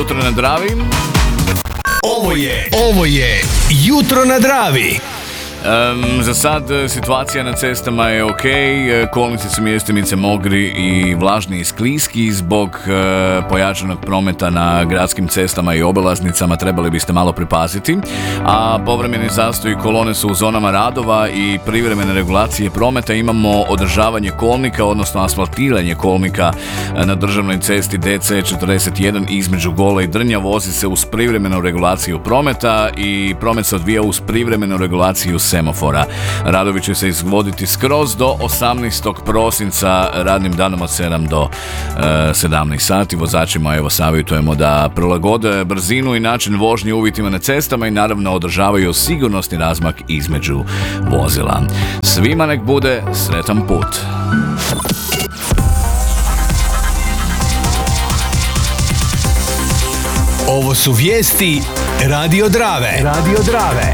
Jutro na Dravi. Ovo je Jutro na Dravi. Za sad situacija na cestama je ok, kolnice su mjestimice mokri i vlažni i skliski zbog pojačanog prometa na gradskim cestama i obilaznicama, trebali biste malo pripaziti, a povremeni zastoji kolone su u zonama radova i privremene regulacije prometa. Imamo održavanje kolnika, odnosno asfaltiranje kolnika na državnoj cesti DC41 između Gole i Drnja, vozi se uz privremenu regulaciju prometa i promet se odvija uz privremenu regulaciju semafora. Radovi će se izvoditi skroz do 18. prosinca radnim danom od 7 do 17 sati. Vozačima savjetujemo da prilagode brzinu i način vožnje uvjetima na cestama i naravno održavaju sigurnosni razmak između vozila. Svima nek bude sretan put. Ovo su vijesti Radio Drave.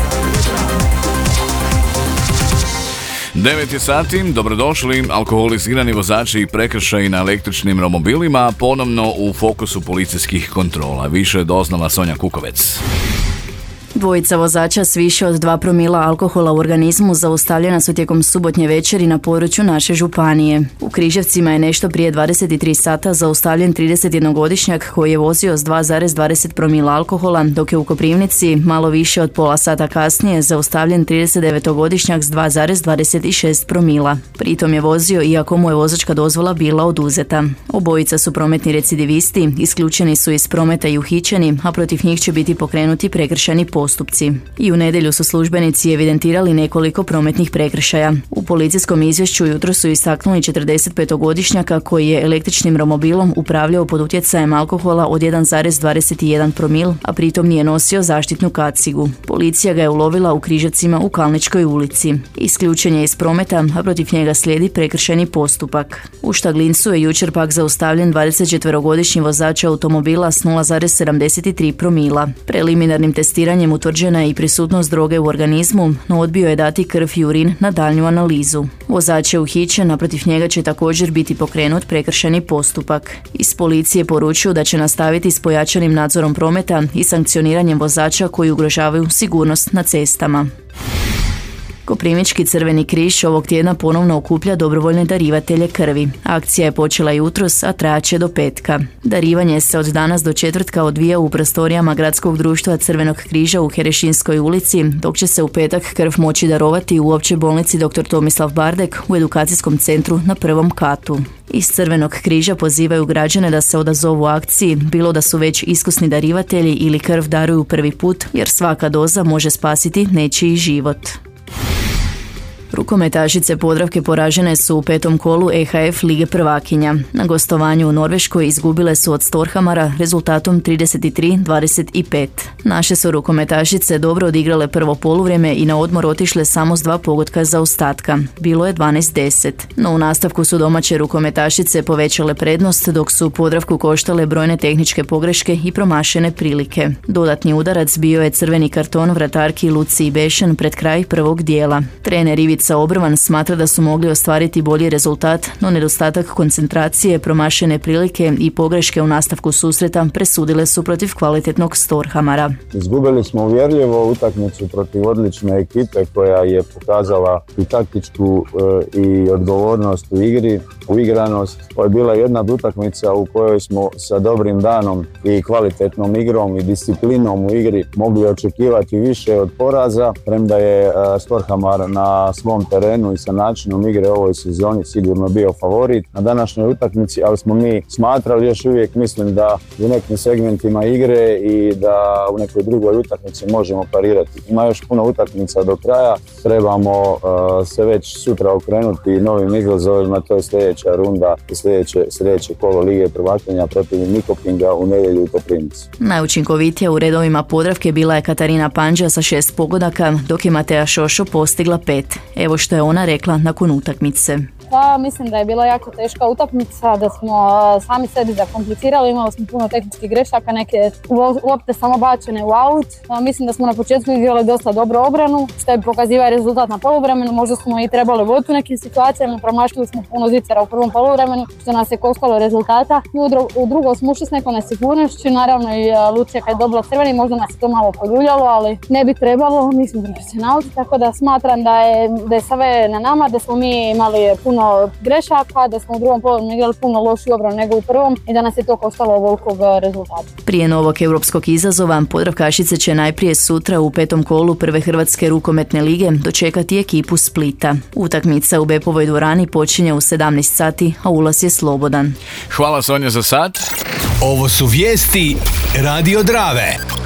9 je sati, dobrodošli. Alkoholizirani vozači i prekršaji na električnim romobilima ponovno u fokusu policijskih kontrola. Više je doznala Sonja Kukovec. Dvojica vozača s više od 2 promila alkohola u organizmu zaustavljena su tijekom subotnje večeri na području naše županije. U Križevcima je nešto prije 23 sata zaustavljen 31-godišnjak koji je vozio s 2,20 promila alkohola, dok je u Koprivnici malo više od pola sata kasnije zaustavljen 39-godišnjak s 2,26 promila. Pritom je vozio iako mu je vozačka dozvola bila oduzeta. Obojica su prometni recidivisti, isključeni su iz prometa i uhićeni, a protiv njih će biti pokrenuti prekršajni postupci. I u nedjelju su službenici evidentirali nekoliko prometnih prekršaja. U policijskom izvješću jutro su istaknuli 45-godišnjaka koji je električnim romobilom upravljao pod utjecajem alkohola od 1,21 promil, a pritom nije nosio zaštitnu kacigu. Policija ga je ulovila u Križevcima u Kalničkoj ulici. Isključen je iz prometa, a protiv njega slijedi prekršajni postupak. U Štaglincu je jučer pak zaustavljen 24-godišnji vozač automobila s 0,73 promila. Preliminarnim testiranjem utvrđena je i prisutnost droge u organizmu, no odbio je dati krv i urin na daljnju analizu. Vozač je uhićen, a protiv njega će također biti pokrenut prekršajni postupak. Iz policije poručuju da će nastaviti s pojačanim nadzorom prometa i sankcioniranjem vozača koji ugrožavaju sigurnost na cestama. Koprivnički Crveni križ ovog tjedna ponovno okuplja dobrovoljne darivatelje krvi. Akcija je počela jutros, a trajaće do petka. Darivanje se od danas do četvrtka odvija u prostorijama Gradskog društva Crvenog križa u Herešinskoj ulici, dok će se u petak krv moći darovati u Općoj bolnici dr. Tomislav Bardek u edukacijskom centru na 1. katu. Iz Crvenog križa pozivaju građane da se odazovu akciji, bilo da su već iskusni darivatelji ili krv daruju prvi put, jer svaka doza može spasiti nečiji život. Rukometašice Podravke poražene su u 5. kolu EHF Lige prvakinja. Na gostovanju u Norveškoj izgubile su od Storhamara rezultatom 33-25. Naše su rukometašice dobro odigrale prvo poluvrijeme i na odmor otišle samo s 2 pogotka zaostatka. Bilo je 12-10. No u nastavku su domaće rukometašice povećale prednost, dok su Podravku koštale brojne tehničke pogreške i promašene prilike. Dodatni udarac bio je crveni karton vratarki Luciji Bešan pred kraj prvog dijela. Trener Ivica Obrvan smatra da su mogli ostvariti bolji rezultat, no nedostatak koncentracije, promašene prilike i pogreške u nastavku susreta presudile su protiv kvalitetnog Storhamara. Izgubili smo uvjerljivo utakmicu protiv odlične ekipe koja je pokazala i taktičku i odgovornost u igri, uigranost. To je bila jedna od utakmica u kojoj smo sa dobrim danom i kvalitetnom igrom i disciplinom u igri mogli očekivati više od poraza, premda je Storhamar na svom terenu i sa načinom igre u ovoj sezoni sigurno bio favorit na današnjoj utakmici, ali smo mi smatrali, još uvijek mislim da u nekim segmentima igre i da u nekoj drugoj utakmici možemo parirati. Ima još puno utakmica do kraja, trebamo se već sutra okrenuti novim izazovima, to je sljedeća runda i sljedeće kolo Lige prvakinja protiv Nikopinga u nedjelju u Koprivnici. Najučinkovitija u redovima Podravke bila je Katarina Panđa sa 6 pogodaka, dok je Mateja Šošo postigla 5. Evo što je ona rekla nakon utakmice. Pa mislim da je bila jako teška utakmica, da smo sami sebi zakomplicirali, imali smo puno tehničkih grešaka, neke lopte samo bačene u aut. Mislim da smo na početku igrali dosta dobro obranu, što je pokazivao rezultat na poluvremenu, možda smo i trebali voditi u nekim situacijama, promašili smo puno zicera u prvom poluvremenu, što nas je koštalo rezultata. U drugom smo ušli s nekom nesigurnošću, naravno i Lucija kad je dobila crveni, možda nas je to malo poljuljalo, ali ne bi trebalo, mi smo profesionalci, tako da smatram da je sve na nama, da smo mi imali puno grešaka, da smo u drugom poluvremenu igrali puno lošiju obranu nego u prvom i da nas je to koštalo ovolikog rezultata. Prije novog europskog izazova, Podravkašice će najprije sutra u 5. kolu prve Hrvatske rukometne lige dočekati ekipu Splita. Utakmica u Bepovoj dvorani počinje u 17 sati, a ulaz je slobodan. Hvala Sonja za sat. Ovo su vijesti Radio Drave.